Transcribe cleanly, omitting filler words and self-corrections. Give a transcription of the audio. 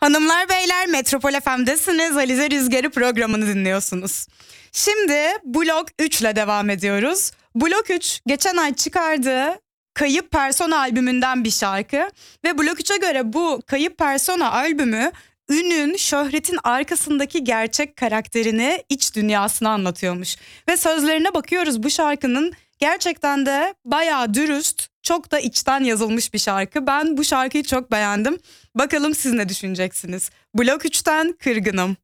Hanımlar beyler, Metropol FM'desiniz. Alize Rüzgarı programını dinliyorsunuz. Şimdi Blok 3 ile devam ediyoruz. Blok 3 geçen ay çıkardığı Kayıp Persona albümünden bir şarkı. Ve Blok 3'e göre bu Kayıp Persona albümü ünün, şöhretin arkasındaki gerçek karakterini, iç dünyasını anlatıyormuş. Ve sözlerine bakıyoruz, bu şarkının gerçekten de bayağı dürüst, çok da içten yazılmış bir şarkı. Ben bu şarkıyı çok beğendim. Bakalım siz ne düşüneceksiniz? Blok 3'ten Kırgınım.